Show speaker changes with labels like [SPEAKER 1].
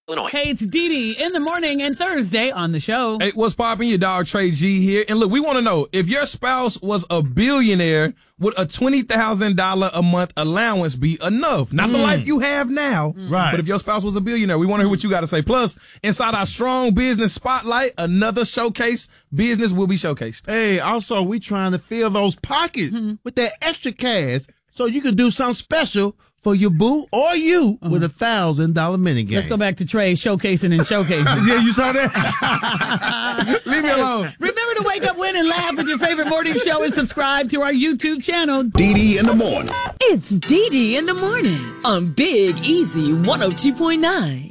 [SPEAKER 1] Illinois.
[SPEAKER 2] Hey, it's Dee Dee in the morning and Thursday on the show.
[SPEAKER 3] Hey, what's poppin'? Your dog Trey G here. And look, we want to know, if your spouse was a billionaire, would a $20,000 a month allowance be enough? Not the life you have now,
[SPEAKER 4] right?
[SPEAKER 3] But if your spouse was a billionaire, we want to hear what you got to say. Plus, inside our Strong Business Spotlight, another showcase, business will be showcased.
[SPEAKER 4] Hey, also, we trying to fill those pockets with that extra cash so you can do something special for your boo or you with $1,000 minigame.
[SPEAKER 2] Let's go back to Trey showcasing and showcasing.
[SPEAKER 4] Yeah, you saw that? Leave me alone.
[SPEAKER 2] Remember to wake up, win, and laugh with your favorite morning show and subscribe to our YouTube channel.
[SPEAKER 5] Dee Dee in the morning.
[SPEAKER 6] It's Dee Dee in the morning on Big Easy 102.9.